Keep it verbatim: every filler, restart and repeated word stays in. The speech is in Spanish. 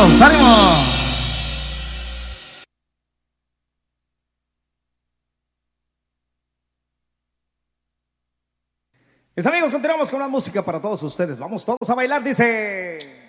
¡Ánimos! ¡Ánimo! Mis amigos, continuamos con la música para todos ustedes. Vamos todos a bailar, dice.